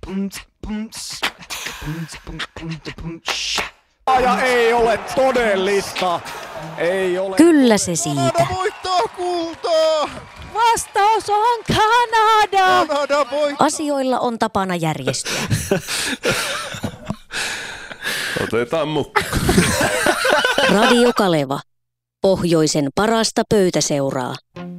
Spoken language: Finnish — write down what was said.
Ja ei ole todellista. Ei ole. Kyllä se siitä. Kanada voittaa kultaa! Vastaus on Kanada. Kanada voittaa! Asioilla on tapana järjestyä. Otetaan mukaan. Radio Kaleva. Pohjoisen parasta pöytäseuraa.